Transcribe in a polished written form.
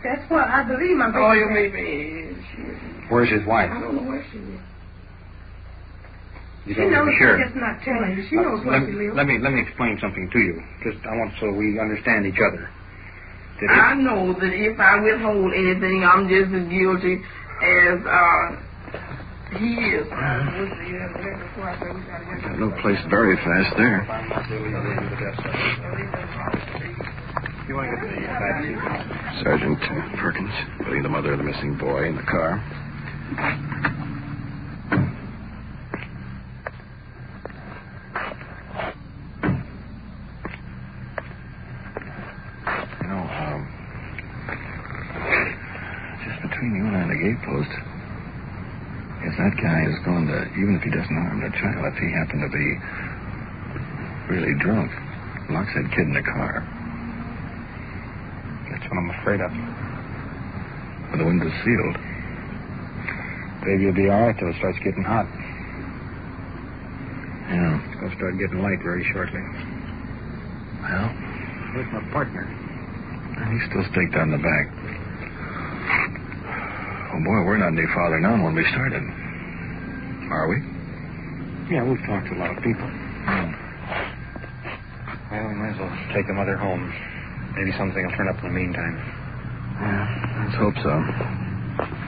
That's what I believe my baby. Oh, your baby is. Where's his wife? I don't know where she is. You She don't knows. know for sure. I'm just not telling you. She knows where she lives. Let me explain something to you. I want so we understand each other. I know that if I withhold anything, I'm just as guilty as he is. Got no place very fast there. You want to get to the back seat? Sergeant Perkins, putting the mother of the missing boy in the car. You know, just between you and I and the gate post, if that guy is going to, even if he doesn't harm the child, if he happened to be really drunk, locks that kid in the car. That's what I'm afraid of. But the window's sealed. Baby will be all right till it starts getting hot. Yeah. It's going to start getting light very shortly. Well, Where's my partner? he's still staked on the back. Oh, boy, we're not any farther now than when we started. Are we? Yeah, we've talked to a lot of people. Well, we might as well take the mother home. Maybe something will turn up in the meantime. Yeah, let's hope so.